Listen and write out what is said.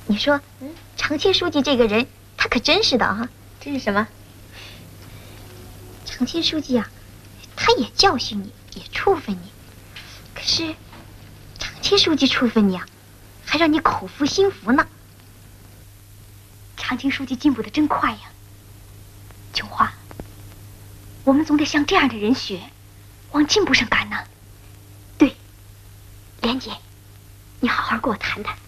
你说，长青书记这个人，他可真是的啊！ 这是什么？ 长青书记啊，他也教训你，也处分你，可是长青书记处分你啊，还让你口服心服呢。长青书记进步的真快呀！琼花，我们总得向这样的人学，往进步上赶呢。对，莲姐，你好好跟我谈谈。